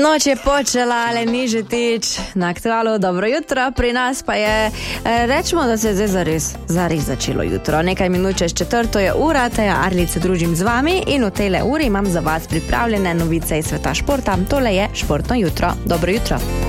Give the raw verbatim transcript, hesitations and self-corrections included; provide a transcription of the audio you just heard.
Noč je počela, ale ni že tič. Na Aktualu dobro jutro, pri nas pa je, rečemo, da se je zdaj zares, zares začelo jutro. Nekaj minut čez četrto je ura, Teja Arlič se družim z vami in v tejle uri imam za vas pripravljene novice iz sveta športa. Tole je Športno jutro. Dobro jutro.